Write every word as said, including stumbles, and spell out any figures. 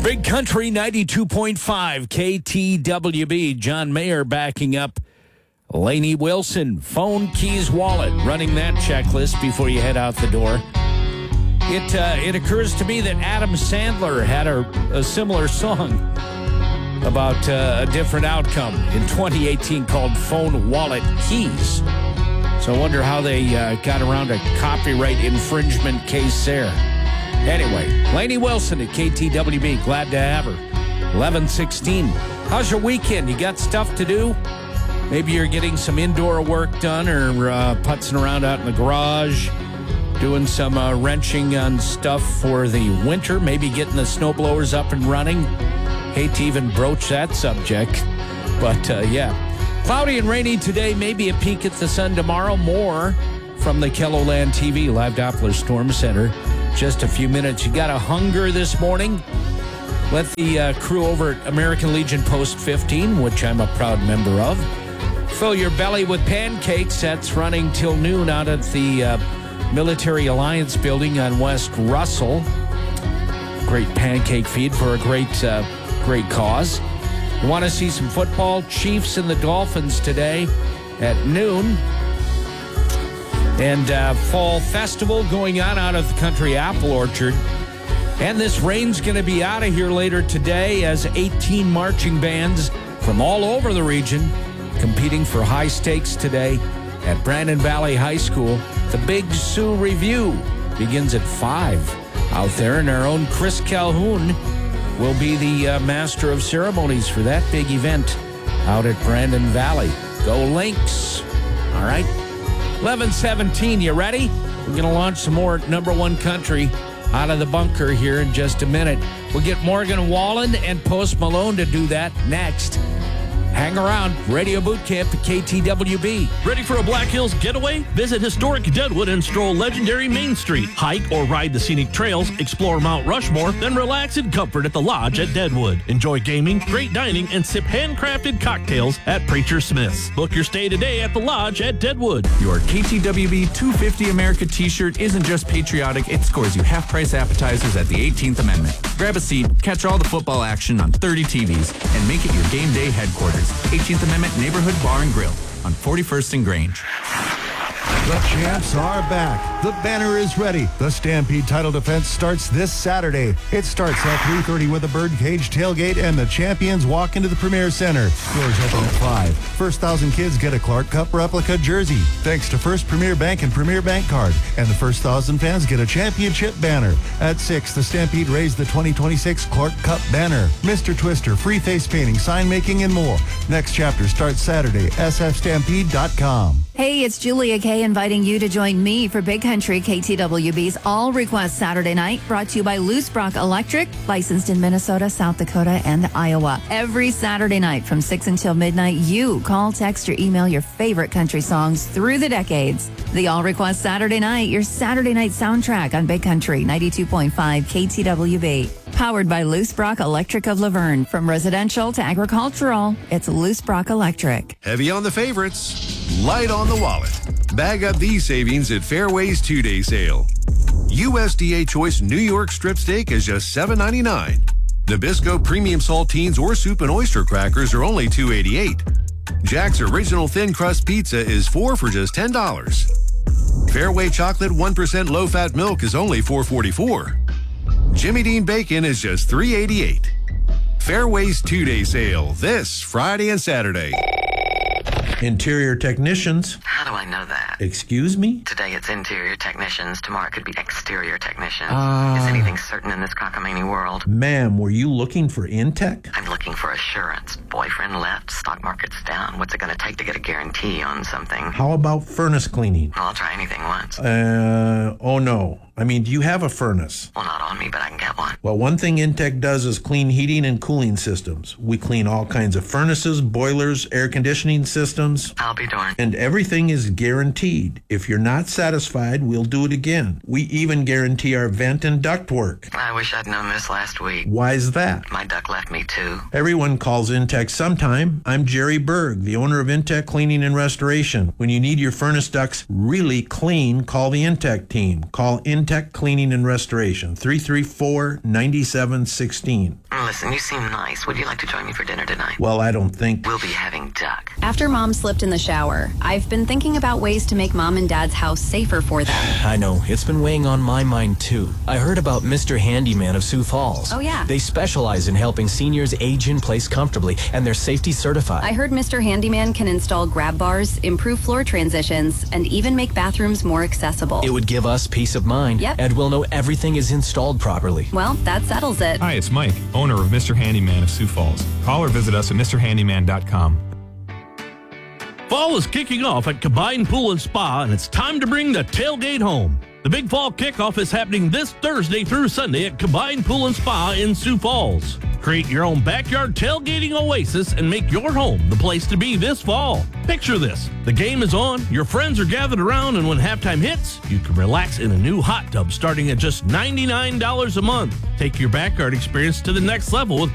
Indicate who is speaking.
Speaker 1: Big Country ninety-two point five K T W B. John Mayer backing up Lainey Wilson. Phone, keys, wallet. Running that checklist before you head out the door. It uh, it occurs to me that Adam Sandler had a, a similar song about uh, a different outcome in twenty eighteen called Phone, Wallet, Keys. So I wonder how they uh, got around a copyright infringement case there. Anyway, Lainey Wilson at K T W B. Glad to have her. eleven sixteen. How's your weekend? You got stuff to do? Maybe you're getting some indoor work done or uh, putzing around out in the garage, doing some uh, wrenching on stuff for the winter, maybe getting the snowblowers up and running. Hate to even broach that subject, but uh, yeah. Cloudy and rainy today, maybe a peek at the sun tomorrow. More from the KELOLAND T V Live Doppler Storm Center. Just a few minutes. You got a hunger this morning? Let the uh, crew over at American Legion Post fifteen, which I'm a proud member of, fill your belly with pancakes. That's running till noon out at the uh, Military Alliance building on West Russell. Great pancake feed for a great, uh, great cause. You want to see some football? Chiefs and the Dolphins today at noon. And uh, Fall Festival going on out of the Country Apple Orchard. And this rain's going to be out of here later today as eighteen marching bands from all over the region competing for high stakes today at Brandon Valley High School. The Big Sioux Review begins at five out there, and our own Chris Calhoun will be the uh, master of ceremonies for that big event out at Brandon Valley. Go Lynx. All right. eleven seventeen, you ready? We're going to launch some more number one country out of the bunker here in just a minute. We'll get Morgan Wallen and Post Malone to do that next. Hang around. Radio Boot Camp at K T W B.
Speaker 2: Ready for a Black Hills getaway? Visit historic Deadwood and stroll legendary Main Street. Hike or ride the scenic trails, explore Mount Rushmore, then relax in comfort at the Lodge at Deadwood. Enjoy gaming, great dining, and sip handcrafted cocktails at Preacher Smith's. Book your stay today at the Lodge at Deadwood.
Speaker 3: Your K T W B two fifty America t-shirt isn't just patriotic, it scores you half-price appetizers at the eighteenth Amendment. Grab a seat, catch all the football action on thirty T Vs, and make it your game day headquarters. eighteenth Amendment Neighborhood Bar and Grill on forty-first and Grange.
Speaker 4: The champs are back. The banner is ready. The Stampede title defense starts this Saturday. It starts at three thirty with a birdcage tailgate, and the champions walk into the Premier Center. Doors open at five. First thousand kids get a Clark Cup replica jersey, thanks to First Premier Bank and Premier Bank Card. And the first thousand fans get a championship banner. At six, the Stampede raised the twenty twenty-six Clark Cup banner. Mister Twister, free face painting, sign making, and more. Next chapter starts Saturday. S F stampede dot com.
Speaker 5: Hey, it's Julia Kay inviting you to join me for Big Country K T W B's All Request Saturday Night, brought to you by Loose Brock Electric, licensed in Minnesota, South Dakota, and Iowa. Every Saturday night from six until midnight, you call, text, or email your favorite country songs through the decades. The All Request Saturday Night, your Saturday night soundtrack on Big Country ninety-two point five K T W B. Powered by Loose Brock Electric of Laverne. From residential to agricultural, it's Loose Brock Electric.
Speaker 6: Heavy on the favorites, light on the wallet. Bag up these savings at Fairway's two-day sale. U S D A Choice New York Strip Steak is just seven ninety-nine. Nabisco Premium Saltines or Soup and Oyster Crackers are only two eighty-eight. Jack's Original Thin Crust Pizza is four for just ten dollars. Fairway Chocolate one percent Low-Fat Milk is only four forty-four. Jimmy Dean Bacon is just three eighty-eight. Fairway's two-day sale this Friday and Saturday.
Speaker 7: Interior technicians.
Speaker 8: How do I know that?
Speaker 7: Excuse me?
Speaker 8: Today it's interior technicians. Tomorrow it could be exterior technicians.
Speaker 7: Ah.
Speaker 8: Is anything certain in this cockamamie world?
Speaker 7: Ma'am, were you looking for Intech?
Speaker 8: I'm looking for assurance. Boyfriend left, stock market's down. What's it going to take to get a guarantee on something?
Speaker 7: How about furnace cleaning?
Speaker 8: Well, I'll try anything once.
Speaker 7: Uh, oh no. I mean, do you have a furnace?
Speaker 8: Well, not on me, but I can get one.
Speaker 7: Well, one thing Intech does is clean heating and cooling systems. We clean all kinds of furnaces, boilers, air conditioning systems.
Speaker 8: I'll be darned.
Speaker 7: And everything is guaranteed. If you're not satisfied, we'll do it again. We even guarantee our vent and duct work.
Speaker 8: I wish I'd known this last week.
Speaker 7: Why's that?
Speaker 8: My duck left me too.
Speaker 7: Everyone calls Intech sometime. I'm Jerry Berg, the owner of Intech Cleaning and Restoration. When you need your furnace ducts really clean, call the Intech team. Call Intech Cleaning and Restoration, three three four, nine seven one six.
Speaker 8: Mm, Listen, you seem nice. Would you like to join me for dinner tonight?
Speaker 7: Well, I don't think...
Speaker 8: We'll be having duck.
Speaker 9: After Mom slipped in the shower, I've been thinking about ways to make Mom and Dad's house safer for them.
Speaker 10: I know. It's been weighing on my mind, too. I heard about Mister Handyman of Sioux Falls.
Speaker 9: Oh, yeah.
Speaker 10: They specialize in helping seniors age in place comfortably, and they're safety certified.
Speaker 9: I heard Mister Handyman can install grab bars, improve floor transitions, and even make bathrooms more accessible.
Speaker 10: It would give us peace of mind.
Speaker 9: Yep.
Speaker 10: And we'll know everything is installed properly.
Speaker 9: Well, that settles it.
Speaker 11: Hi, it's Mike, owner of Mister Handyman of Sioux Falls. Call or visit us at Mr Handyman dot com.
Speaker 2: Fall is kicking off at Combined Pool and Spa, and it's time to bring the tailgate home. The big fall kickoff is happening this Thursday through Sunday at Combined Pool and Spa in Sioux Falls. Create your own backyard tailgating oasis and make your home the place to be this fall. Picture this. The game is on, your friends are gathered around, and when halftime hits, you can relax in a new hot tub starting at just ninety-nine dollars a month. Take your backyard experience to the next level with